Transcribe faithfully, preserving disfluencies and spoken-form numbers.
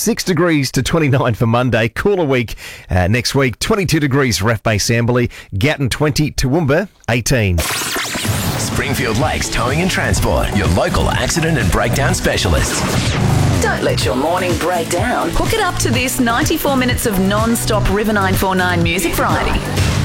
six degrees to twenty-nine for Monday. Cooler week uh, next week. twenty-two degrees for F Bay Samberley. Gatton twenty. Toowoomba eighteen. Springfield Lakes Towing and Transport, your local accident and breakdown specialists. Don't let your morning break down. Hook it up to this ninety-four minutes of non-stop River nine four nine music variety.